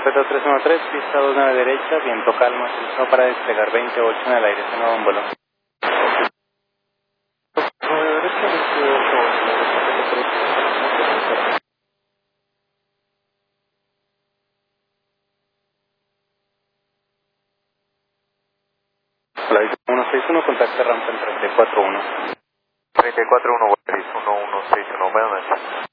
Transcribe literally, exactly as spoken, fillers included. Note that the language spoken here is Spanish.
Perfecto, tres uno tres, pista dos nueve derecha, viento calma, no para desplegar veintiocho en el aire, se no vuelo. Hola, uno seis uno, contacta rampa en treinta y cuatro uno. treinta y cuatro uno, uno uno seis uno, buenas noches.